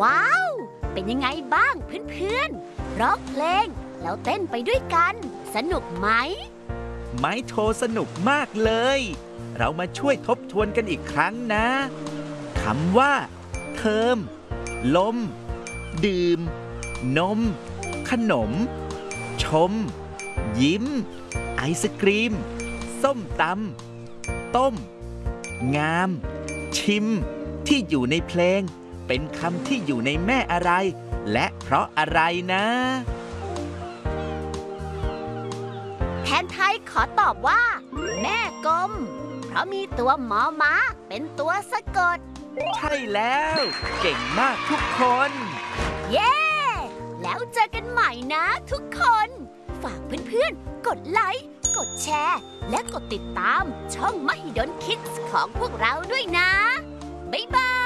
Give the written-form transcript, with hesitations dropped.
ว้าว เป็นยังไงบ้างเพื่อนๆร้องเพลงแล้วเต้นไปด้วยกัน สนุกไหมไม้โทสนุกมากเลย เรามาช่วยทบทวนกันอีกครั้งนะคำว่าเทอมลมดื่มนมขนมชมยิ้มไอศกรีมส้มตำต้มงามชิมที่อยู่ในเพลงเป็นคำที่อยู่ในแม่อะไรและเพราะอะไรนะแทนไทยขอตอบว่า แม่กลมเพราะมีตัวมอม้าเป็นตัวสะกดใช่แล้วเก่งมากทุกคนเย้ แล้วเจอกันใหม่นะทุกคน ฝากเพื่อนๆ กดไลค์ กดแชร์ และกดติดตามช่องมหิดลคิดส์ของพวกเราด้วยนะ บ๊ายบาย